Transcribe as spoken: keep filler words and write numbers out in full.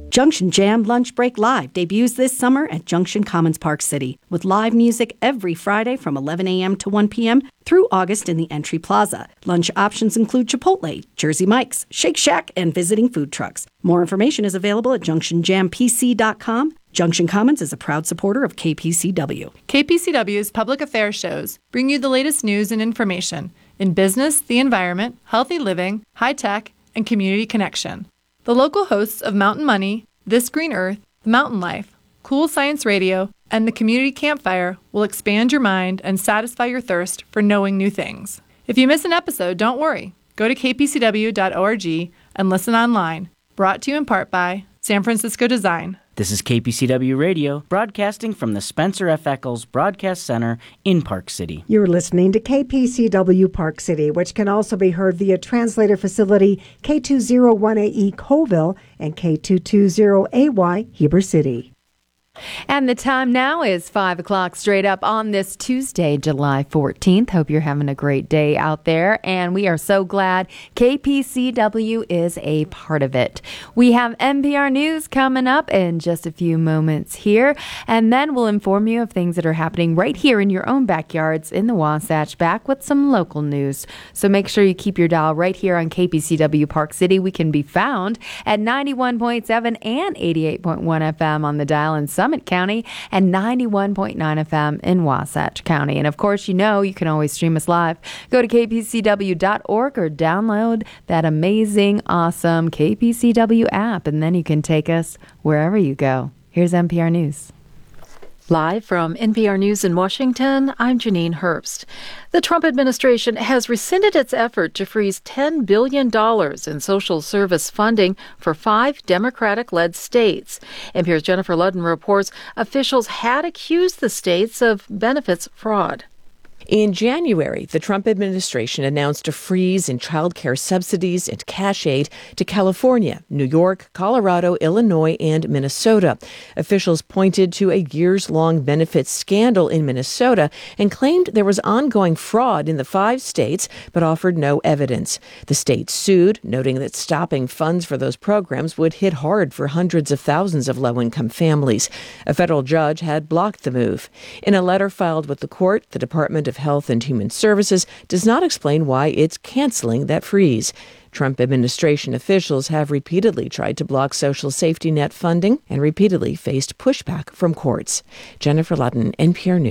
Junction Jam Lunch Break Live debuts this summer at Junction Commons Park City with live music every Friday from eleven a.m. to one p.m. through August in the Entry Plaza. Lunch options include Chipotle, Jersey Mike's, Shake Shack, and visiting food trucks. More information is available at junction jam p c dot com. Junction Commons is a proud supporter of K P C W. K P C W's public affairs shows bring you the latest news and information in business, the environment, healthy living, high tech, and community connection. The local hosts of Mountain Money, This Green Earth, Mountain Life, Cool Science Radio, and the Community Campfire will expand your mind and satisfy your thirst for knowing new things. If you miss an episode, don't worry. Go to k p c w dot org and listen online. Brought to you in part by San Francisco Design. This is K P C W Radio, broadcasting from the Spencer F. Eccles Broadcast Center in Park City. You're listening to K P C W Park City, which can also be heard via translator facility K two oh one A E Colville and K two twenty A Y Heber City. And the time now is five o'clock straight up on this Tuesday, July fourteenth. Hope you're having a great day out there. And we are so glad K P C W is a part of it. We have N P R News coming up in just a few moments here. And then we'll inform you of things that are happening right here in your own backyards in the Wasatch, back with some local news. So make sure you keep your dial right here on K P C W Park City. We can be found at ninety-one point seven and eighty-eight point one F M on the dial in Summit County and ninety-one point nine F M in Wasatch County. And of course, you know, you can always stream us live. Go to k p c w dot org or download that amazing, awesome K P C W app, and then you can take us wherever you go. Here's N P R News. Live from N P R News in Washington, I'm Janine Herbst. The Trump administration has rescinded its effort to freeze ten billion dollars in social service funding for five Democratic-led states. N P R's Jennifer Ludden reports officials had accused the states of benefits fraud. In January, the Trump administration announced a freeze in child care subsidies and cash aid to California, New York, Colorado, Illinois, and Minnesota. Officials pointed to a years-long benefits scandal in Minnesota and claimed there was ongoing fraud in the five states, but offered no evidence. The states sued, noting that stopping funds for those programs would hit hard for hundreds of thousands of low-income families. A federal judge had blocked the move. In a letter filed with the court, the Department of Health and Human Services does not explain why it's canceling that freeze. Trump administration officials have repeatedly tried to block social safety net funding and repeatedly faced pushback from courts. Jennifer Ludden, N P R News.